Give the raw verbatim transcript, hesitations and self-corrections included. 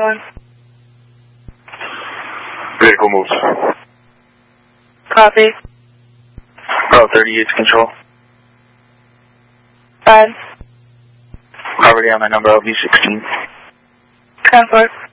thirty-one. Vehicle moves. Copy. Route thirty-eight to control. five. Already on my number, L V sixteen. ten four.